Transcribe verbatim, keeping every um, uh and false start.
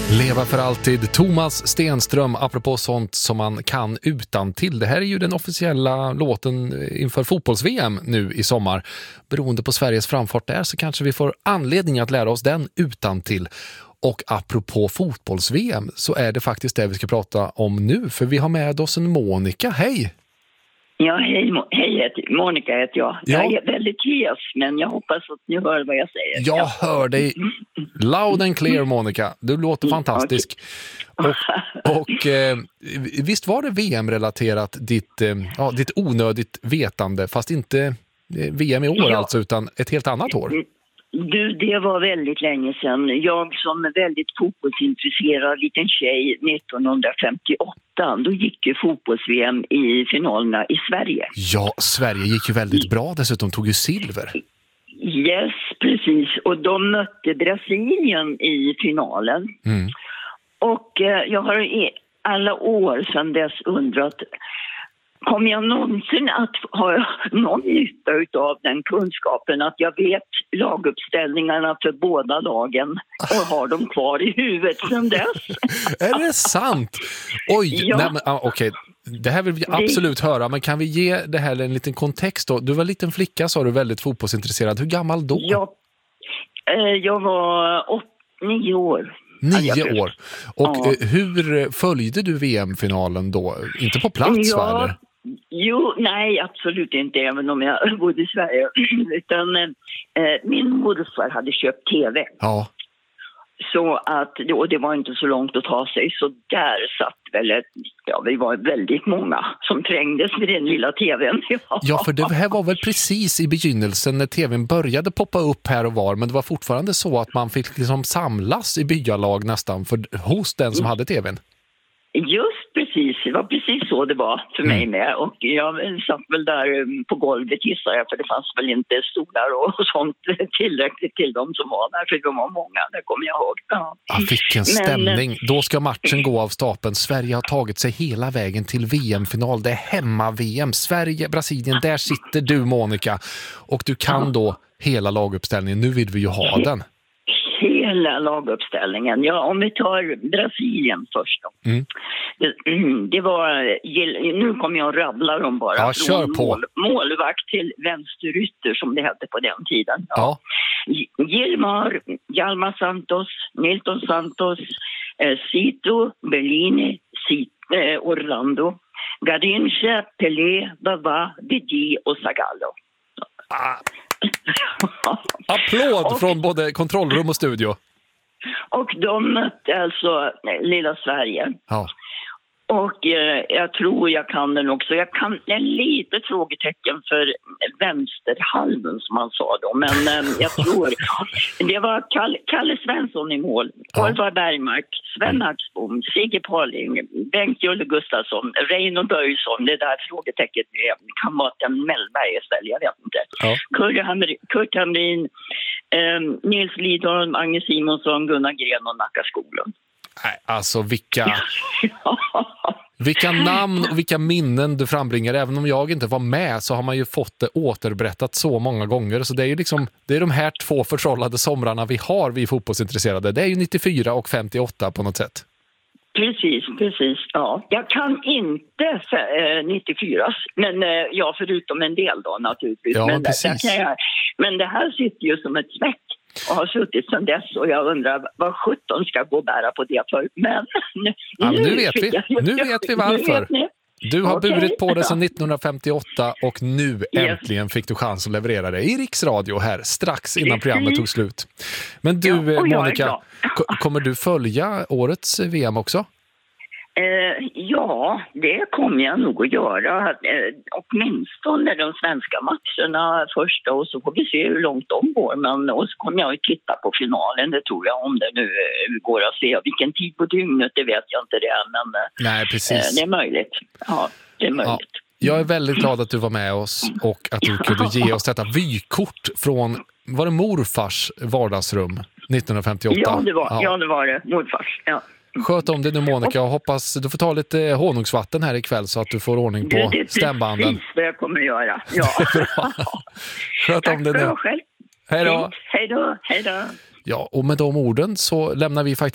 Leva för alltid, Thomas Stenström, apropå sånt som man kan utan till. Det här är ju den officiella låten inför fotbolls-V M nu i sommar. Beroende på Sveriges framfart där så kanske vi får anledning att lära oss den utan till. Och apropå fotbolls-V M så är det faktiskt det vi ska prata om nu. För vi har med oss en Monica. Hej! Ja, hej, hej Monica heter jag. Ja. Jag är väldigt hes, men jag hoppas att ni hör vad jag säger. Jag ja. hör dig loud and clear, Monica. Du låter fantastisk. Okay. Och, och eh, visst var det V M-relaterat, ditt, eh, ja, ditt onödigt vetande, fast inte eh, V M i år ja. alltså, utan ett helt annat år. Du, det var väldigt länge sedan. Jag som är väldigt fotbollsintresserad liten tjej nittonhundrafemtioåtta, då gick ju fotbolls-V M i finalerna i Sverige. Ja, Sverige gick ju väldigt bra, dessutom tog ju silver. Yes, precis. Och de mötte Brasilien i finalen. Mm. Och eh, jag har i alla år sedan dess undrat, kommer jag någonsin att ha någon nytta av den kunskapen att jag vet laguppställningarna för båda lagen och har dem kvar i huvudet sedan dess? Är det sant? Oj, ja. nej, men, ah, okej. Det här vill vi absolut det... höra, men kan vi ge det här en liten kontext då? Du var en liten flicka, sa du, väldigt fotbollsintresserad. Hur gammal då? Ja, eh, jag var åt, nio år. Nio år. Och ja. eh, hur följde du V M-finalen då? Inte på plats, ja. va, eller? Jo, nej, absolut inte, även om jag bodde i Sverige. Utan eh, min morfar hade köpt tv. Ja. Så att, och det var inte så långt att ta sig. Så där satt väl, ja, vi var väldigt många som trängdes med den lilla tvn. Ja, ja, för det här var väl precis i begynnelsen när tvn började poppa upp här och var. Men det var fortfarande så att man fick liksom samlas i byalag nästan för, hos den som hade tvn. Just precis, det var precis så det var för mig med. Och jag satt väl där på golvet, gissar jag, för det fanns väl inte stolar och sånt tillräckligt till dem som var där, för de var många, det kommer jag ihåg. Ja, ja vilken stämning. Men, då ska matchen gå av stapeln. Sverige har tagit sig hela vägen till V M-final. Det är hemma-V M. Sverige, Brasilien, där sitter du, Monica. Och du kan ja. då hela laguppställningen. Nu vill vi ju ha den. Hela laguppställningen. Ja, om vi tar Brasilien först då. Mm. Det, det var, nu kommer jag att rabbla dem bara. Ja, kör på. Mål, målvakt till vänsterytter som det hette på den tiden. Ja. Ja. Gilmar, Hjalmar Santos, Nilton Santos, eh, Cito, Bellini, Cito, eh, Orlando, Garrincha, Pelé, Bava, Didi och Zagallo. Ah. Applåd och, från både kontrollrum och studio. Och de mötte alltså lilla Sverige. Ja. Och eh, jag tror jag kan den också. Jag kan en lite frågetecken för vänsterhalven som man sa då. Men eh, jag tror det var Kalle, Kalle Svensson i mål. Olvar ja. Bergmark, Sven Axbom, Sigge Parling, Bengt Julle Gustafsson, Reino Böjsson. Det där frågetecket kan vara en Mellberg istället, jag vet inte. Ja. Kurt, Hamrin, Kurt Hamrin, eh, Nils Lidholm, Agnes Simonsson, Gunnar Gren och Nacka Skoglund. Nej, alltså vilka, vilka namn och vilka minnen du frambringar. Även om jag inte var med så har man ju fått det återberättat så många gånger. Så det är ju liksom, det är de här två förtrollade somrarna vi har, vi fotbollsintresserade. Det är ju nittiofyra och femtioåtta på något sätt. Precis, precis. Ja. Jag kan inte äh, nittiofyra, men äh, ja, förutom en del då naturligtvis. Ja, men, precis. Det, jag, men det här sitter ju som ett smäck. Och har suttit sedan dess och jag undrar vad sjutton ska gå och bära på det för. Men nu, ja, nu vet vi. Jag, nu vet vi varför. Vet du har okay. burit på det sedan nittonhundrafemtioåtta och nu yes. äntligen fick du chans att leverera det i Riksradio här strax innan programmet tog slut. Men du, ja, Monica, kommer du följa årets V M också? Eh, ja, det kommer jag nog att göra. Eh, åtminstone de svenska matcherna första och så får vi se hur långt de går. Men och så kommer jag att titta på finalen, det tror jag, om det nu eh, går att se. Vilken tid på dygnet, det vet jag inte det. Men Nej, precis. Eh, det är möjligt. Ja, det är möjligt. Ja. Jag är väldigt glad att du var med oss och att du kunde ge oss detta vykort från, var det morfars vardagsrum nittonhundrafemtioåtta? Ja, det var, ja. Ja, det, var det. Morfars, ja. Sköt om det nu, Monica, och hoppas du får ta lite honungsvatten här ikväll så att du får ordning på det, det stämbanden. Det är precis det jag kommer att göra. Ja. Sköt om det nu. Tack själv. Hej då. Hej då. Hej då. Ja, och med de orden så lämnar vi faktiskt